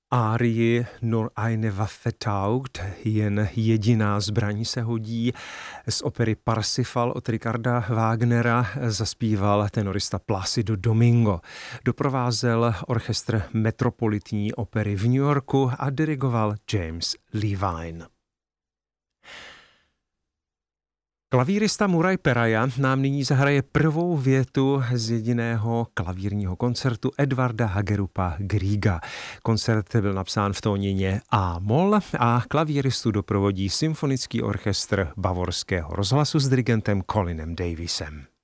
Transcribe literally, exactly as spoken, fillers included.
Árii Nur eine Waffe taugt, jen jediná zbraň se hodí, z opery Parsifal od Richarda Wagnera zaspíval tenorista Plácido Domingo. Doprovázel orchestr Metropolitní opery v New Yorku a dirigoval James Levine. Klavírista Muraj Peraja nám nyní zahraje prvou větu z jediného klavírního koncertu Edvarda Hagerupa Grieга. Koncert byl napsán v tónině A-moll a klavíristu doprovodí symfonický orchestr Bavorského rozhlasu s dirigentem Colinem Davisem.